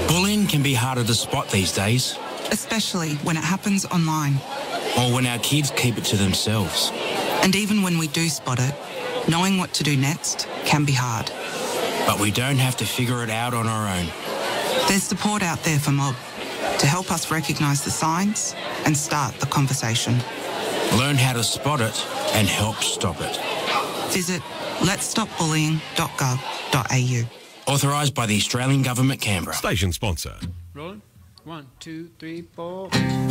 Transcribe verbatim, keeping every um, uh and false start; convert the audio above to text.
Bullying can be harder to spot these days. Especially when it happens online. Or when our kids keep it to themselves. And even when we do spot it, knowing what to do next can be hard. But we don't have to figure it out on our own. There's support out there for Mob to help us recognise the signs and start the conversation. Learn how to spot it and help stop it. Visit lets stop bullying dot gov dot a u. Authorised by the Australian Government, Canberra. Station sponsor. Rolling. One, two, three, four.